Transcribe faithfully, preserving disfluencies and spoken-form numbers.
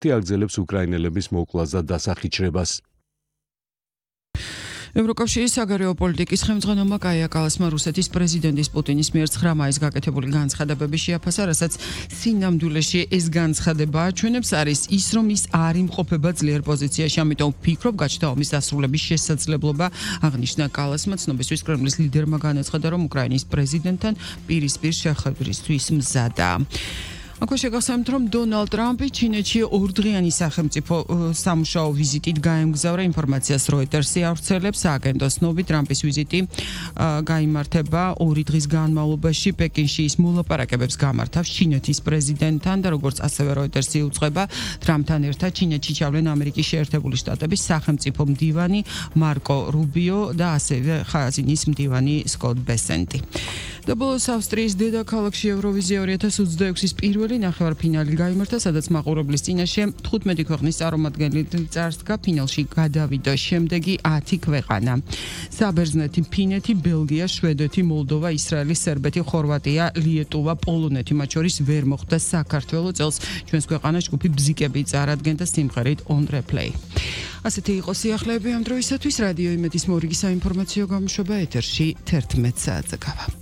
აგრძელებს უკრაინელების მოკვლას და დასახიჩრებას. ევროკავშირის საგარეო პოლიტიკის ხელმძღვანელმა კაია კალასმა რუსეთის პრეზიდენტის პუტინის მიერ ცხრა მაისს გაკეთებული განცხადებები შეაფასა, რასაც სინამდვილეში ეს განცხადება აჩვენებს, არის ის, რომ ის არ იმყოფება ძლიერ პოზიციაში, ამიტომ ვფიქრობ, გაჩნდა ომის დასრულების შესაძლებლობა, აღნიშნა კალასმა. ცნობისთვის კრემლის ლიდერმა განაცხადა, რომ უკრაინის პრეზიდენტთან პირისპირ შეხვედრისთვის მზადაა. Აქ შეგახსენებთ, რომ დონალდ ტრამპი ჩინეთში ორდღიანი სახელმწიფო სამუშაო ვიზიტით გაემგზავრა. ინფორმაციას როიტერსი ავრცელებს. სააგენტოს ცნობით, ტრამპის ვიზიტი გაიმართება ორი დღის განმავლობაში. პეკინში ის მოლაპარაკებებს გამართავს ჩინეთის პრეზიდენტთან და როგორც ასევე როიტერსი უწყება, ტრამპთან ერთად ჩინეთში ჩავლენ ამერიკის შეერთებული შტატების სახელმწიფო მდივანი მარკო რუბიო და ასევე ხაზინის მდივანი სკოტ ბესენტი. და ბოლოს ავსტრიის დედაქალაქში ევროვიზია ორი ათას ოცდაექვსის პირველი ნახევარფინალი გაიმართა, სადაც მაყურებლის წინაშე თხუთმეტი ქვეყნის წარმომადგენელი წარსდგა. ფინალში გადავიდა შემდეგი ათი ქვეყანა: საბერძნეთი, ფინეთი, ბელგია, შვედეთი, მოლდოვა, ისრაელი, სერბეთი, ხორვატია, ლიეტუვა, პოლონეთი. მათ შორის ვერ მოხვდა საქართველო. წელს ჩვენს ქვეყანას ჯგუფი ბზიკები წარადგენდა სიმღერით On Replay. ასეთი იყო სიახლეები ამ დროისათვის. რადიო იმედის მორიგი საინფორმაციო გამოშვება ეთერში თერთმეტ საათზე გავა.